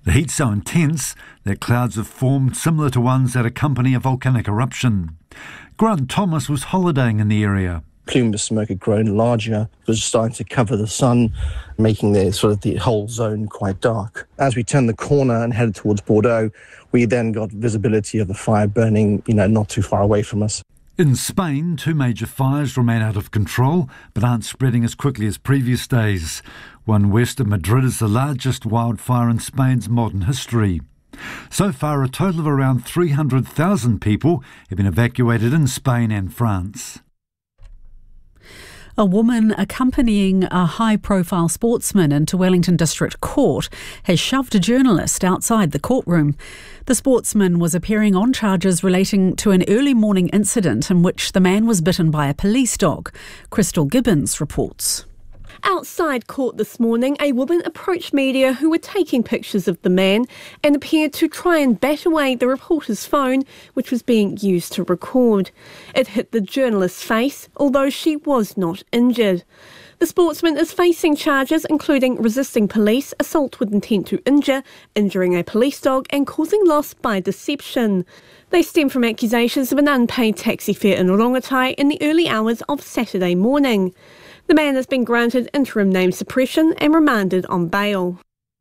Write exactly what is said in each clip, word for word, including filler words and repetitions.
The heat's so intense that clouds have formed similar to ones that accompany a volcanic eruption. Grant Thomas was holidaying in the area. Plume of smoke had grown larger, was starting to cover the sun, making the sort of the whole zone quite dark. As we turned the corner and headed towards Bordeaux, we then got visibility of the fire burning, you know, not too far away from us. In Spain, two major fires remain out of control, but aren't spreading as quickly as previous days. One west of Madrid is the largest wildfire in Spain's modern history. So far, a total of around three hundred thousand people have been evacuated in Spain and France. A woman accompanying a high-profile sportsman into Wellington District Court has shoved a journalist outside the courtroom. The sportsman was appearing on charges relating to an early morning incident in which the man was bitten by a police dog. Crystal Gibbons reports. Outside court this morning, a woman approached media who were taking pictures of the man and appeared to try and bat away the reporter's phone, which was being used to record. It hit the journalist's face, although she was not injured. The sportsman is facing charges including resisting police, assault with intent to injure, injuring a police dog and causing loss by deception. They stem from accusations of an unpaid taxi fare in Rongotai in the early hours of Saturday morning. The man has been granted interim name suppression and remanded on bail.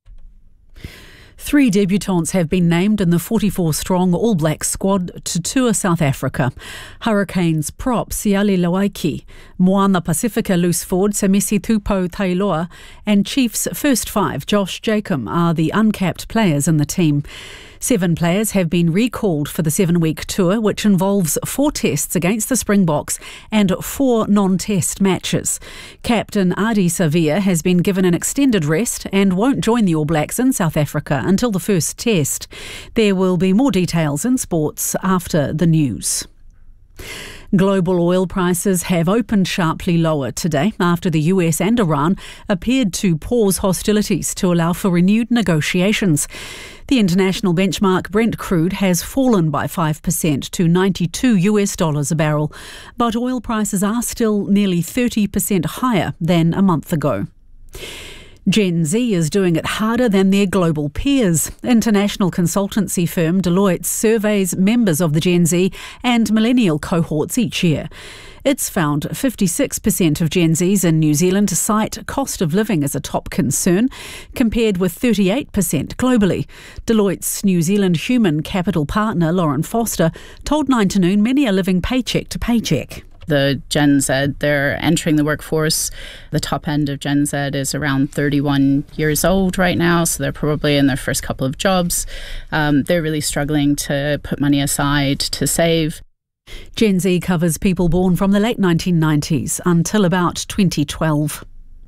Three debutants have been named in the forty-four strong All Blacks squad to tour South Africa. Hurricanes prop Siali Lauaki, Moana Pacifica loose forward Semisi Tupo Tailoa and Chiefs first five Josh Jacob are the uncapped players in the team. Seven players have been recalled for the seven-week tour, which involves four tests against the Springboks and four non-test matches. Captain Ardie Savea has been given an extended rest and won't join the All Blacks in South Africa until the first test. There will be more details in sports after the news. Global oil prices have opened sharply lower today after the U S and Iran appeared to pause hostilities to allow for renewed negotiations. The international benchmark Brent crude has fallen by five percent to ninety-two U S dollars a barrel, but oil prices are still nearly thirty percent higher than a month ago. Gen Z is doing it harder than their global peers. International consultancy firm Deloitte surveys members of the Gen Z and millennial cohorts each year. It's found fifty-six percent of Gen Zs in New Zealand cite cost of living as a top concern, compared with thirty-eight percent globally. Deloitte's New Zealand human capital partner, Lauren Foster, told Nine to Noon many are living paycheck to paycheck. The Gen Z, they're entering the workforce. The top end of Gen Z is around thirty-one years old right now, so they're probably in their first couple of jobs. Um, they're really struggling to put money aside to save. Gen Z covers people born from the late nineteen nineties until about twenty twelve.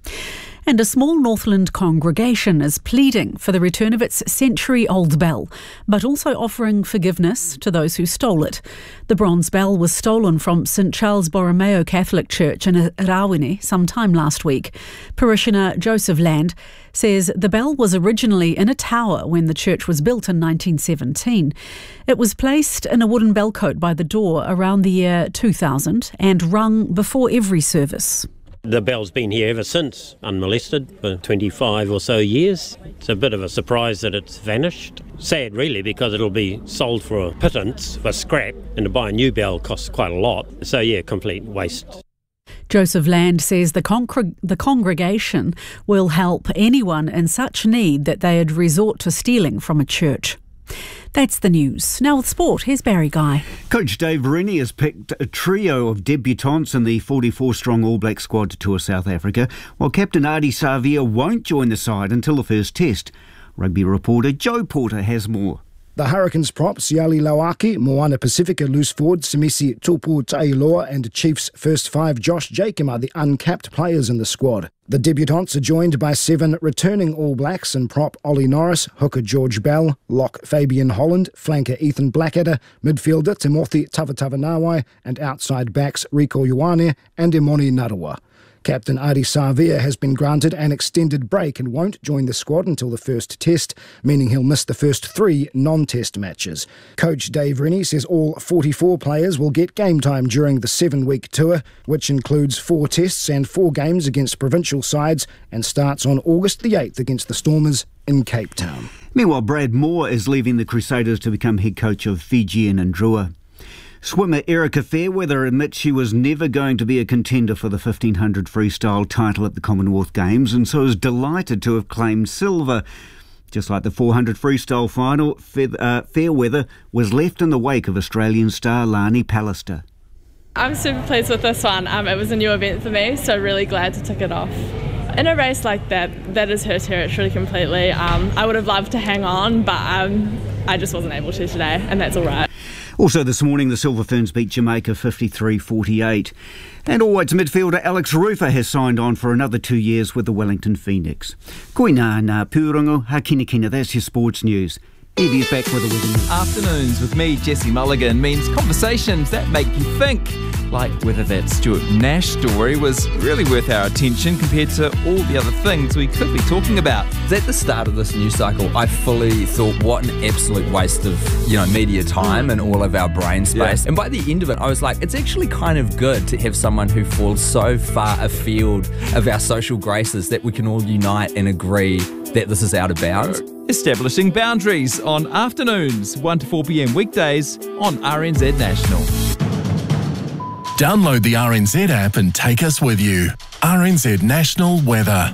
And a small Northland congregation is pleading for the return of its century-old bell, but also offering forgiveness to those who stole it. The bronze bell was stolen from Saint Charles Borromeo Catholic Church in Rawene sometime last week. Parishioner Joseph Land says the bell was originally in a tower when the church was built in nineteen seventeen. It was placed in a wooden bellcote by the door around the year two thousand and rung before every service. The bell's been here ever since, unmolested, for twenty-five or so years. It's a bit of a surprise that it's vanished. Sad, really, because it'll be sold for a pittance, for scrap, and to buy a new bell costs quite a lot. So, yeah, complete waste. Joseph Land says the, con- the congregation will help anyone in such need that they'd resort to stealing from a church. That's the news. Now with sport, here's Barry Guy. Coach Dave Rennie has picked a trio of debutants in the forty-four strong All Black squad to tour South Africa, while Captain Ardie Savea won't join the side until the first test. Rugby reporter Joe Porter has more. The Hurricanes prop Siali Lauaki, Moana Pacifica loose forward Semisi Tupu Tailoa and Chiefs first five Josh Jacob are the uncapped players in the squad. The debutants are joined by seven returning All Blacks in prop Ollie Norris, hooker George Bell, lock Fabian Holland, flanker Ethan Blackadder, midfielder Timothy Tavatavanawai and outside backs Rico Ioane and Emoni Narawa. Captain Ardie Savea has been granted an extended break and won't join the squad until the first test, meaning he'll miss the first three non-test matches. Coach Dave Rennie says all forty-four players will get game time during the seven-week tour, which includes four tests and four games against provincial sides and starts on August the eighth against the Stormers in Cape Town. Meanwhile, Brad Moore is leaving the Crusaders to become head coach of Fijian and Drua. Swimmer Erica Fairweather admits she was never going to be a contender for the fifteen hundred freestyle title at the Commonwealth Games, and so is delighted to have claimed silver. Just like the four hundred freestyle final, Fairweather was left in the wake of Australian star Lani Pallister. I'm super pleased with this one. Um, it was a new event for me, so really glad to tick it off. In a race like that, that is her territory completely. Um, I would have loved to hang on, but um, I just wasn't able to today, and that's all right. Also this morning, the Silver Ferns beat Jamaica fifty-three forty-eight. And All Whites midfielder Alex Rufer has signed on for another two years with the Wellington Phoenix. Koina ngā pūrongo, ha kina kina, that's your sports news. Evie's back with the weather news. Afternoons with me, Jesse Mulligan, means conversations that make you think. Like whether that Stuart Nash story was really worth our attention compared to all the other things we could be talking about. At the start of this news cycle, I fully thought, what an absolute waste of, you know, media time and all of our brain space. Yeah. And by the end of it, I was like, it's actually kind of good to have someone who falls so far afield of our social graces that we can all unite and agree that this is out of bounds. Establishing boundaries on afternoons, one to four p.m. weekdays on R N Z National. Download the R N Z app and take us with you. R N Z National Weather.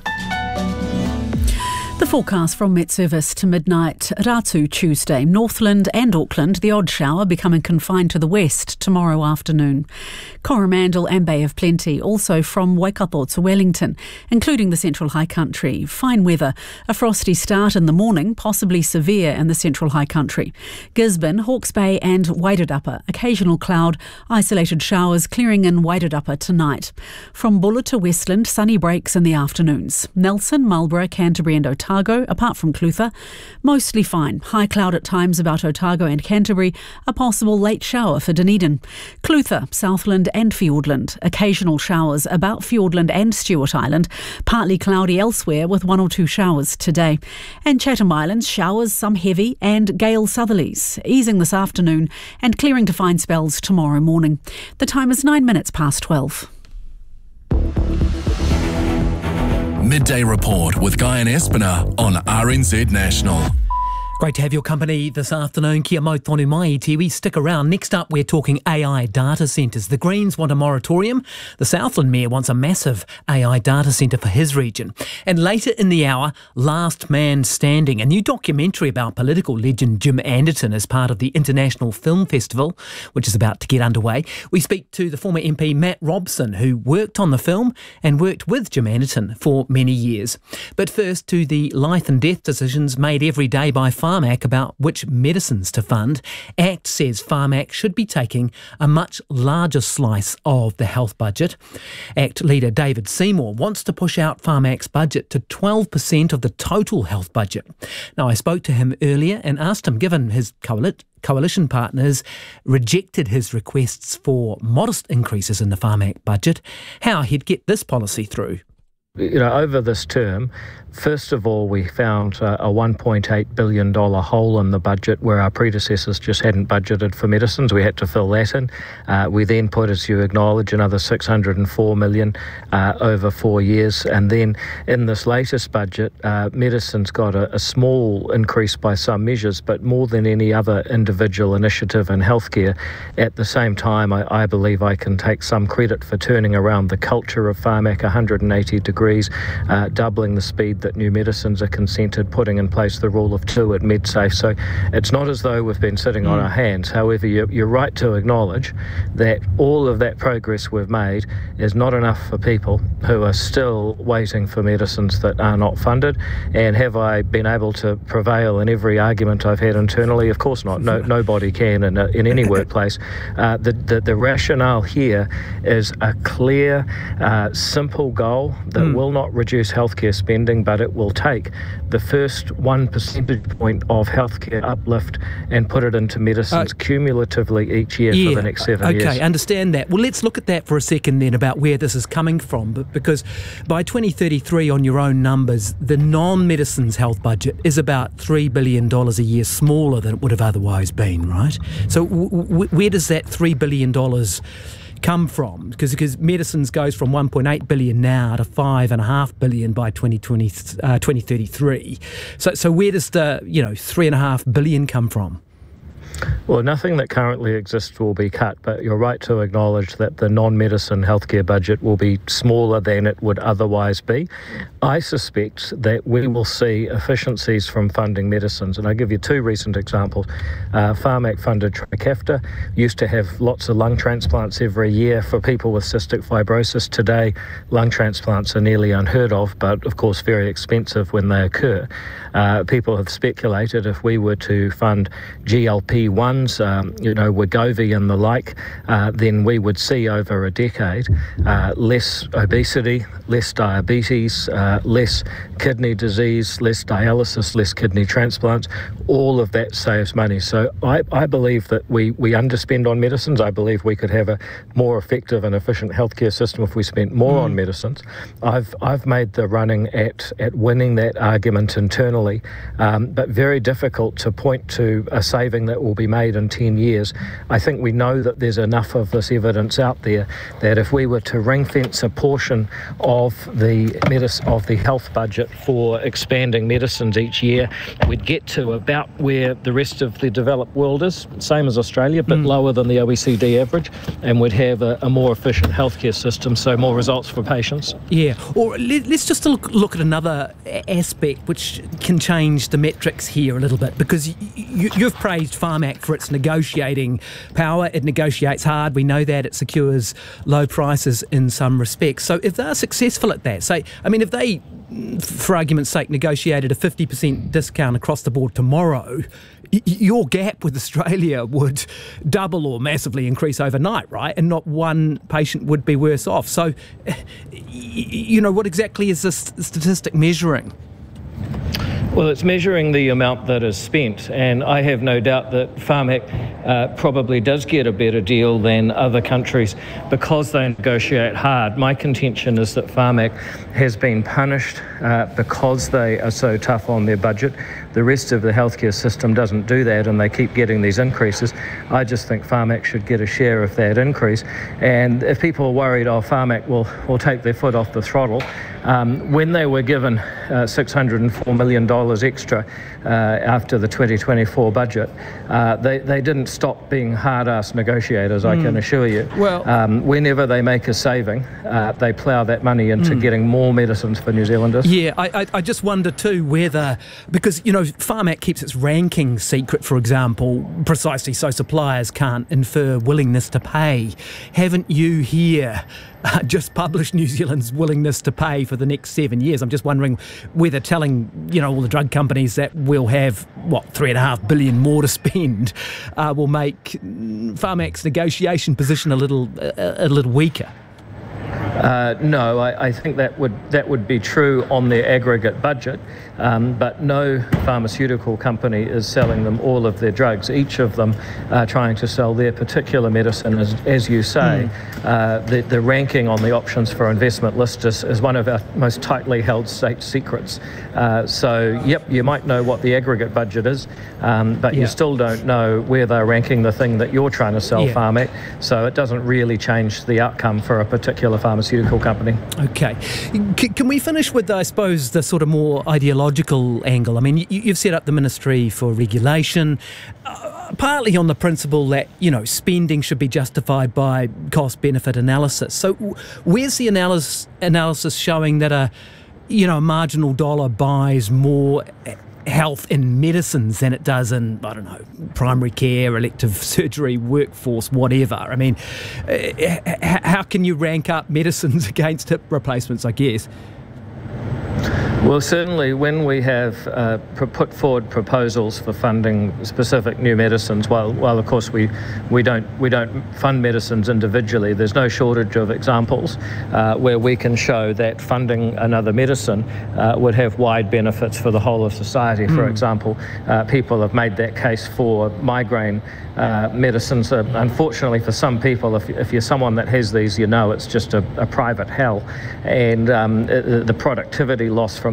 The forecast from Met Service to midnight, Ratu Tuesday, Northland and Auckland, the odd shower becoming confined to the west tomorrow afternoon. Coromandel and Bay of Plenty, also from Waikato to Wellington, including the Central High Country. Fine weather, a frosty start in the morning, possibly severe in the Central High Country. Gisborne, Hawke's Bay and Wairarapa, occasional cloud, isolated showers clearing in Wairarapa tonight. From Bulla to Westland, sunny breaks in the afternoons. Nelson, Marlborough, Canterbury and Otago, apart from Clutha, mostly fine. High cloud at times about Otago and Canterbury, a possible late shower for Dunedin. Clutha, Southland and Fiordland, occasional showers about Fiordland and Stewart Island, partly cloudy elsewhere with one or two showers today. And Chatham Islands, showers, some heavy and gale southerlies, easing this afternoon and clearing to fine spells tomorrow morning. The time is nine minutes past twelve. Midday Report with Guy and Espiner on R N Z National. Great to have your company this afternoon. Kia mau tonu mai I te iwi. Stick around. Next up, we're talking A I data centres. The Greens want a moratorium. The Southland Mayor wants a massive A I data centre for his region. And later in the hour, Last Man Standing, a new documentary about political legend Jim Anderton as part of the International Film Festival, which is about to get underway. We speak to the former M P Matt Robson, who worked on the film and worked with Jim Anderton for many years. But first, to the life and death decisions made every day by Pharmac about which medicines to fund. ACT says Pharmac should be taking a much larger slice of the health budget. ACT leader David Seymour wants to push out Pharmac's budget to twelve percent of the total health budget. Now, I spoke to him earlier and asked him, given his coalition coalition partners rejected his requests for modest increases in the Pharmac budget, how he'd get this policy through. You know, over this term, first of all, we found uh, a one point eight billion dollars hole in the budget where our predecessors just hadn't budgeted for medicines. We had to fill that in. Uh, we then put, as you acknowledge, another six hundred four million dollars uh, over four years. And then in this latest budget, uh, medicines got a, a small increase by some measures, but more than any other individual initiative in healthcare. At the same time, I, I believe I can take some credit for turning around the culture of Pharmac one hundred eighty degrees. Uh, doubling the speed that new medicines are consented, putting in place the rule of two at MedSafe. So it's not as though we've been sitting mm. on our hands. However, you're, you're right to acknowledge that all of that progress we've made is not enough for people who are still waiting for medicines that are not funded. And have I been able to prevail in every argument I've had internally? Of course not. No, nobody can in, a, in any workplace. Uh, the, the, the rationale here is a clear, uh, simple goal that mm. will not reduce healthcare spending, but it will take the first one percentage point of healthcare uplift and put it into medicines uh, cumulatively each year yeah, for the next seven okay, years. Okay, understand that. Well, let's look at that for a second then about where this is coming from, but because by twenty thirty-three, on your own numbers, the non-medicines health budget is about three billion dollars a year smaller than it would have otherwise been, right? So w- w- where does that three billion dollars come from? Because because medicines goes from one point eight billion now to five and a half billion by twenty twenty, uh, twenty thirty-three. So so where does the you know three and a half billion come from? Well, nothing that currently exists will be cut, but you're right to acknowledge that the non-medicine healthcare budget will be smaller than it would otherwise be. I suspect that we will see efficiencies from funding medicines, and I'll give you two recent examples. Uh, Pharmac funded Trikafta, used to have lots of lung transplants every year for people with cystic fibrosis. Today, lung transplants are nearly unheard of, but of course very expensive when they occur. Uh, people have speculated if we were to fund G L P ones, um, you know, Wegovy and the like, uh, then we would see over a decade uh, less obesity, less diabetes, uh, less kidney disease, less dialysis, less kidney transplants. All of that saves money. So I, I believe that we, we underspend on medicines. I believe we could have a more effective and efficient healthcare system if we spent more mm. on medicines. I've I've made the running at, at winning that argument internally, um, but very difficult to point to a saving that will be made in ten years. I think we know that there's enough of this evidence out there that if we were to ring fence a portion of the medis- of the health budget for expanding medicines each year, we'd get to about where the rest of the developed world is, same as Australia, but mm. lower than the O E C D average, and we'd have a, a more efficient healthcare system, so more results for patients. Yeah, or let, let's just look, look at another aspect which can change the metrics here a little bit, because you, you've praised Pharmac for its negotiating power. It negotiates hard. We know that. It secures low prices in some respects. So if they're successful at that, say, I mean, if they, for argument's sake, negotiated a fifty percent discount across the board tomorrow, y- your gap with Australia would double or massively increase overnight, right? And not one patient would be worse off. So, you know, what exactly is this statistic measuring? Well, it's measuring the amount that is spent, and I have no doubt that Pharmac uh, probably does get a better deal than other countries because they negotiate hard. My contention is that Pharmac has been punished uh, because they are so tough on their budget. The rest of the healthcare system doesn't do that, and they keep getting these increases. I just think Pharmac should get a share of that increase. And if people are worried, oh, Pharmac will, will take their foot off the throttle, um, when they were given uh, six hundred four million dollars extra uh, after the twenty twenty-four budget, uh, they, they didn't stop being hard-ass negotiators, I mm. can assure you. Well, um, whenever they make a saving, uh, they plough that money into mm. getting more medicines for New Zealanders. Yeah, I, I, I just wonder too whether, because, you know, Pharmac keeps its ranking secret, for example, precisely so suppliers can't infer willingness to pay. Haven't you here uh, just published New Zealand's willingness to pay for the next seven years? I'm just wondering whether telling, you know, all the drug companies that we'll have, what, three and a half billion more to spend uh, will make Pharmac's negotiation position a little, a, a little weaker. Uh, no, I, I think that would that would be true on their aggregate budget, um, but no pharmaceutical company is selling them all of their drugs. Each of them are trying to sell their particular medicine. As, as you say, mm. uh, the, the ranking on the options for investment list is, is one of our most tightly held state secrets. Uh, so, yep, you might know what the aggregate budget is, um, but yeah. you still don't know where they're ranking the thing that you're trying to sell, yeah. Pharmac. So it doesn't really change the outcome for a particular pharmaceutical company. Okay. C- can we finish with, I suppose, the sort of more ideological angle? I mean, you, you've set up the Ministry for Regulation, uh, partly on the principle that, you know, spending should be justified by cost-benefit analysis. So where's the analysis, analysis showing that a, you know, a marginal dollar buys more health in medicines than it does in, I don't know, primary care, elective surgery, workforce, whatever? I mean, uh, how can you rank up medicines against hip replacements, I guess? Well, certainly when we have uh, put forward proposals for funding specific new medicines, while, while of course we, we don't we don't fund medicines individually, there's no shortage of examples uh, where we can show that funding another medicine uh, would have wide benefits for the whole of society. For mm. example, uh, people have made that case for migraine uh, medicines. Uh, unfortunately for some people, if, if you're someone that has these, you know it's just a, a private hell, and um, it, the productivity loss from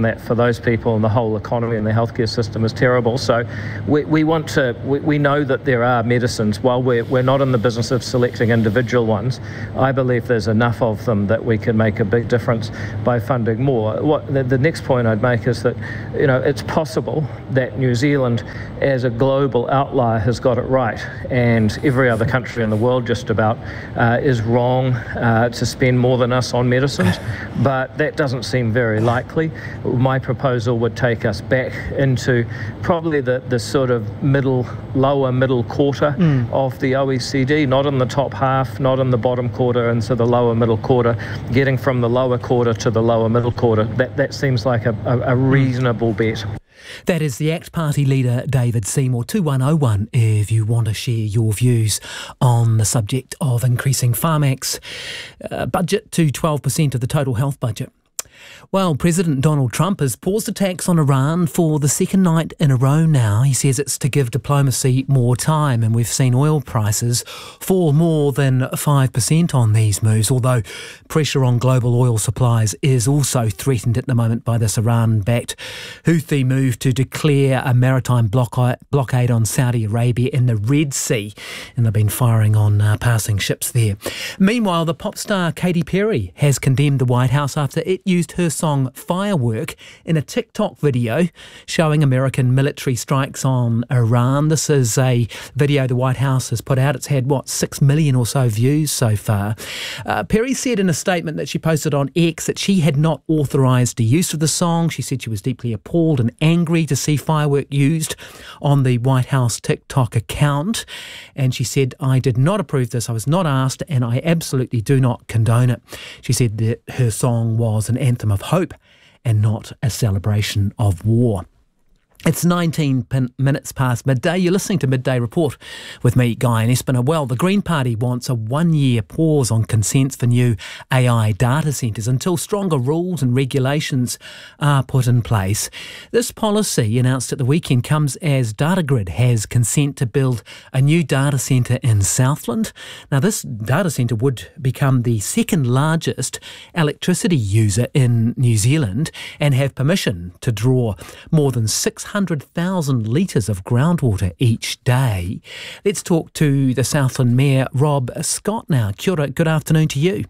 and that for those people and the whole economy and the healthcare system is terrible. So we, we want to, we, we know that there are medicines, while we're, we're not in the business of selecting individual ones, I believe there's enough of them that we can make a big difference by funding more. What the, the next point I'd make is that, you know, it's possible that New Zealand as a global outlier has got it right, and every other country in the world just about uh, is wrong uh, to spend more than us on medicines, but that doesn't seem very likely. My proposal would take us back into probably the, the sort of middle, lower middle quarter mm. of the O E C D, not in the top half, not in the bottom quarter, into the lower middle quarter, getting from the lower quarter to the lower middle quarter. That, that seems like a, a, a reasonable bet. That is the ACT Party leader, David Seymour. two one oh one if you want to share your views on the subject of increasing Pharmac's uh, budget to twelve percent of the total health budget. Well, President Donald Trump has paused attacks on Iran for the second night in a row now. He says it's to give diplomacy more time, and we've seen oil prices fall more than five percent on these moves, although pressure on global oil supplies is also threatened at the moment by this Iran-backed Houthi move to declare a maritime blockade on Saudi Arabia in the Red Sea, and they've been firing on uh, passing ships there. Meanwhile, the pop star Katy Perry has condemned the White House after it used her song Firework in a TikTok video showing American military strikes on Iran. This is a video the White House has put out. It's had, what, six million or so views so far. Uh, Perry said in a statement that she posted on X that she had not authorised the use of the song. She said she was deeply appalled and angry to see Firework used on the White House TikTok account. And she said, I did not approve this. I was not asked, and I absolutely do not condone it. She said that her song was an anthem of hope and not a celebration of war. It's nineteen minutes past midday. You're listening to Midday Report with me, Guy and Espiner. Well, the Green Party wants a one-year pause on consents for new A I data centres until stronger rules and regulations are put in place. This policy, announced at the weekend, comes as Datagrid has consent to build a new data centre in Southland. Now, this data centre would become the second largest electricity user in New Zealand and have permission to draw more than six hundred thousand litres of groundwater each day. Let's talk to the Southland Mayor, Rob Scott, now. Kia ora, good afternoon to you.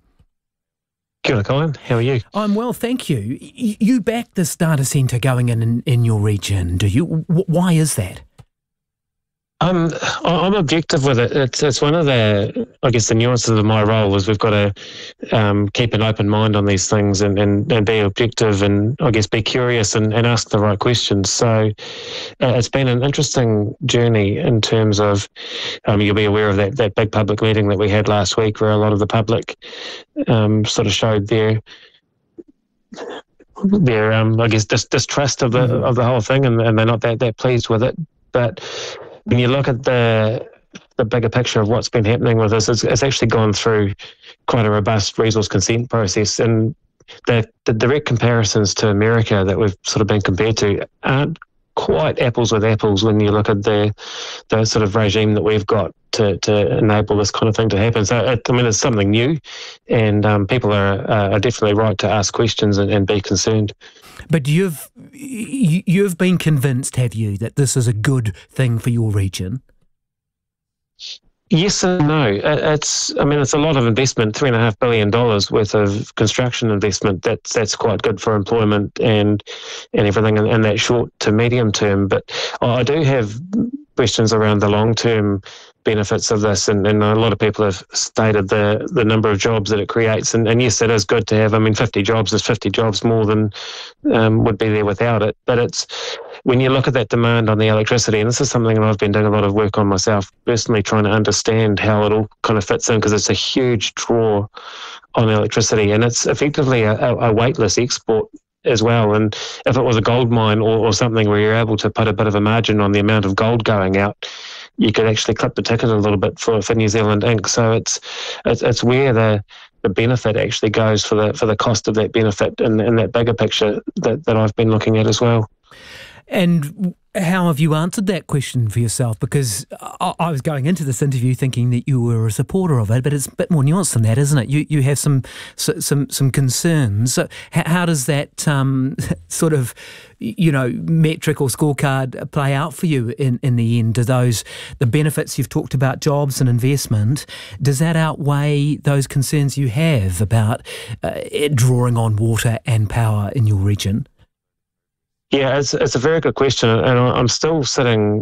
Kia ora, Colin. How are you? I'm well, thank you. You back this data centre going in, in in your region, do you? Why is that? Um, I'm objective with it. It's it's one of the, I guess, the nuances of my role is we've got to um, keep an open mind on these things and, and, and be objective and, I guess, be curious and, and ask the right questions. So uh, it's been an interesting journey in terms of, um, you'll be aware of that, that big public meeting that we had last week where a lot of the public um, sort of showed their their um, I guess dis- distrust of the mm-hmm. of the whole thing, and, and they're not that, that pleased with it. But when you look at the the bigger picture of what's been happening with this, it's, it's actually gone through quite a robust resource consent process, and the, the direct comparisons to America that we've sort of been compared to aren't quite apples with apples when you look at the the sort of regime that we've got to, to enable this kind of thing to happen. So, it, I mean, it's something new, and um, people are, uh, are definitely right to ask questions and, and be concerned. But you've you've been convinced, have you, that this is a good thing for your region? Yes and no. It's, I mean, it's a lot of investment, three and a half billion dollars worth of construction investment. That's that's quite good for employment and and everything in, in that short to medium term. But I do have questions around the long term benefits of this, and, and a lot of people have stated the the number of jobs that it creates, and, and yes, it is good to have. I mean, fifty jobs is fifty jobs more than um, would be there without it, but it's when you look at that demand on the electricity, and this is something that I've been doing a lot of work on myself personally, trying to understand how it all kind of fits in, because it's a huge draw on electricity, and it's effectively a, a weightless export as well. And if it was a gold mine or, or something where you're able to put a bit of a margin on the amount of gold going out, you could actually clip the ticket a little bit for, for New Zealand Incorporated. So it's it's it's where the the benefit actually goes for the for the cost of that benefit in, in that bigger picture that, that I've been looking at as well. And How have you answered that question for yourself? Because I, I was going into this interview thinking that you were a supporter of it, but it's a bit more nuanced than that, isn't it? You you have some some some concerns. So how, how does that um, sort of, you know, metric or scorecard play out for you in, in the end? Do those, the benefits you've talked about, jobs and investment, does that outweigh those concerns you have about uh, drawing on water and power in your region? Yeah, it's, it's a very good question, and I'm still sitting